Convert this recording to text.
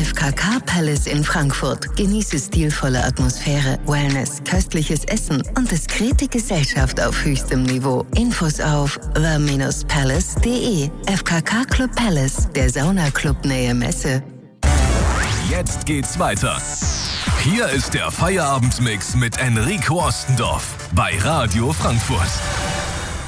FKK Palace in Frankfurt. Genieße stilvolle Atmosphäre, Wellness, köstliches Essen und diskrete Gesellschaft auf höchstem Niveau. Infos auf the-palace.de. FKK Club Palace, der Saunaclub Nähe Messe. Jetzt geht's weiter. Hier ist der Feierabendmix mit Enrico Ostendorf bei Radio Frankfurt.